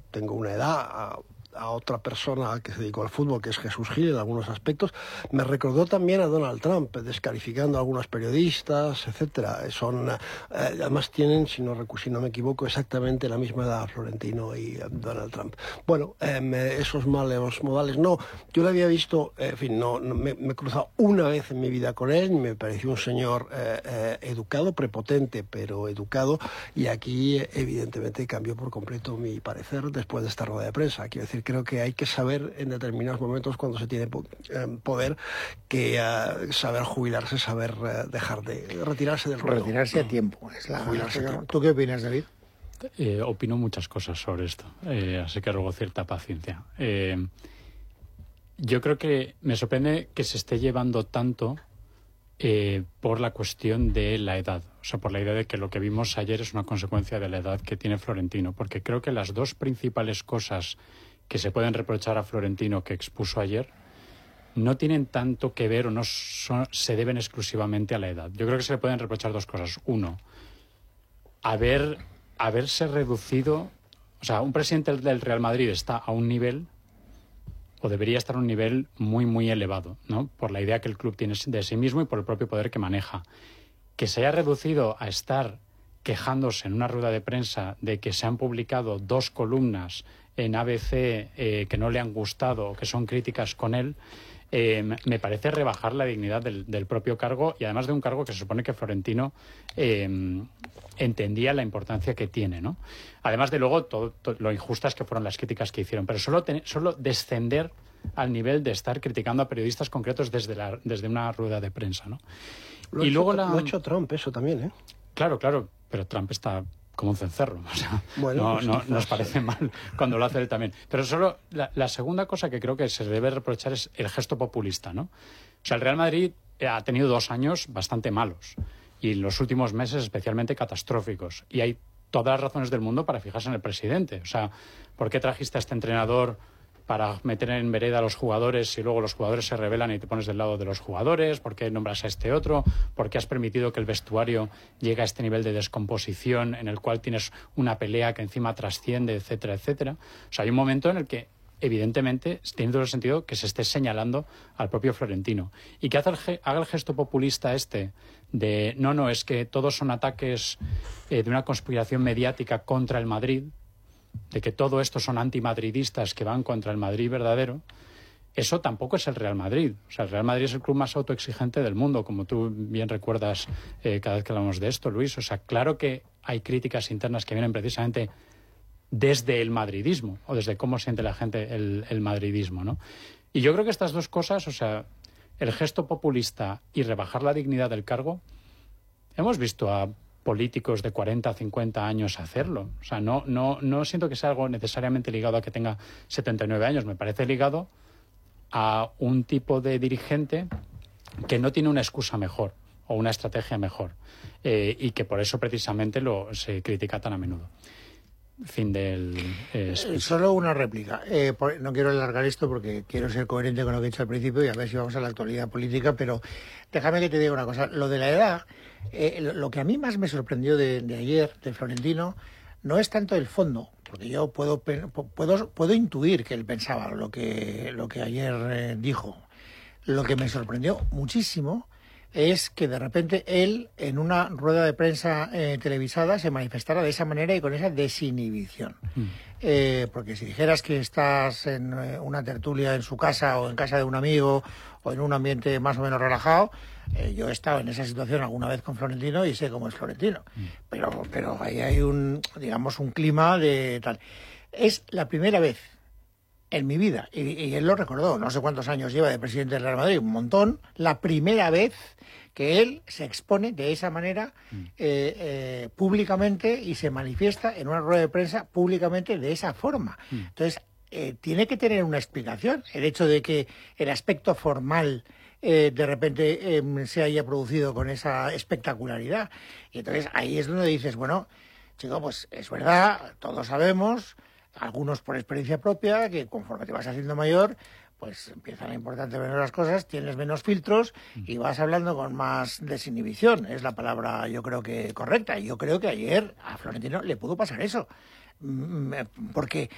tengo una edad, a otra persona que se dedicó al fútbol, que es Jesús Gil, en algunos aspectos. Me recordó también a Donald Trump, descalificando a algunos periodistas, etcétera. Además tienen, si no me equivoco, exactamente la misma edad, Florentino y Donald Trump. Bueno, esos malos modales, no. Yo lo había visto, en fin, me he cruzado una vez en mi vida con él, y me pareció un señor educado, prepotente, pero educado, y aquí, evidentemente, cambió por completo mi parecer después de esta rueda de prensa. Quiero decir, creo que hay que saber en determinados momentos, cuando se tiene poder, que saber jubilarse, saber dejar de retirarse del ruedo. Retirarse a tiempo. ¿Tú qué opinas, David? Opino muchas cosas sobre esto, así que ruego cierta paciencia. Yo creo que me sorprende que se esté llevando tanto por la cuestión de la edad, o sea, por la idea de que lo que vimos ayer es una consecuencia de la edad que tiene Florentino, porque creo que las dos principales cosas que se pueden reprochar a Florentino que expuso ayer no tienen tanto que ver o no se deben exclusivamente a la edad. Yo creo que se le pueden reprochar dos cosas. Uno, haberse reducido... O sea, un presidente del Real Madrid está a un nivel, o debería estar a un nivel muy, muy elevado, ¿no? Por la idea que el club tiene de sí mismo y por el propio poder que maneja. Que se haya reducido a estar quejándose en una rueda de prensa de que se han publicado 2 columnas en ABC que no le han gustado o que son críticas con él, me parece rebajar la dignidad del propio cargo, y además de un cargo que se supone que Florentino entendía la importancia que tiene, ¿no? Además de luego todo lo injustas que fueron las críticas que hicieron, pero solo descender al nivel de estar criticando a periodistas concretos desde una rueda de prensa, ¿no? Lo ha hecho Trump, eso también, ¿eh? Claro, pero Trump está como un cencerro, o sea, bueno, no nos parece mal cuando lo hace él también. Pero solo la segunda cosa que creo que se debe reprochar es el gesto populista, ¿no? O sea, el Real Madrid ha tenido 2 años bastante malos, y en los últimos meses especialmente catastróficos, y hay todas las razones del mundo para fijarse en el presidente. O sea, ¿por qué trajiste a este entrenador para meter en vereda a los jugadores y luego los jugadores se rebelan y te pones del lado de los jugadores? ¿Por qué nombras a este otro? ¿Por qué has permitido que el vestuario llegue a este nivel de descomposición en el cual tienes una pelea que encima trasciende, etcétera, etcétera? O sea, hay un momento en el que evidentemente tiene todo el sentido que se esté señalando al propio Florentino. Y que haga el gesto populista de no, es que todos son ataques de una conspiración mediática contra el Madrid, de que todo esto son antimadridistas que van contra el Madrid verdadero. Eso tampoco es el Real Madrid. O sea, el Real Madrid es el club más autoexigente del mundo, como tú bien recuerdas cada vez que hablamos de esto, Luis. O sea, claro que hay críticas internas que vienen precisamente desde el madridismo, o desde cómo siente la gente el madridismo, ¿no? Y yo creo que estas dos cosas, o sea, el gesto populista y rebajar la dignidad del cargo, hemos visto a políticos de 40, 50 años hacerlo. O sea, no siento que sea algo necesariamente ligado a que tenga 79 años. Me parece ligado a un tipo de dirigente que no tiene una excusa mejor o una estrategia mejor, y que por eso precisamente se critica tan a menudo. Fin del solo una réplica. No quiero alargar esto porque quiero ser coherente con lo que he dicho al principio y a ver si vamos a la actualidad política, pero déjame que te diga una cosa. Lo de la edad, lo que a mí más me sorprendió de ayer, de Florentino, no es tanto el fondo, porque yo puedo intuir que él pensaba lo que ayer dijo. Lo que me sorprendió muchísimo es que de repente él, en una rueda de prensa televisada, se manifestara de esa manera y con esa desinhibición. Porque si dijeras que estás en una tertulia en su casa o en casa de un amigo o en un ambiente más o menos relajado, yo he estado en esa situación alguna vez con Florentino y sé cómo es Florentino. Pero ahí hay un clima de tal. Es la primera vez en mi vida, y él lo recordó, no sé cuántos años lleva de presidente del Real Madrid, un montón, la primera vez que él se expone de esa manera públicamente y se manifiesta en una rueda de prensa públicamente de esa forma. Entonces, tiene que tener una explicación el hecho de que el aspecto formal de repente se haya producido con esa espectacularidad. Y entonces ahí es donde dices, bueno, chico, pues es verdad, todos sabemos, algunos por experiencia propia, que conforme te vas haciendo mayor, pues empiezan a importarte menos las cosas, tienes menos filtros y vas hablando con más desinhibición. Es la palabra, yo creo que correcta. Y yo creo que ayer a Florentino le pudo pasar eso. Porque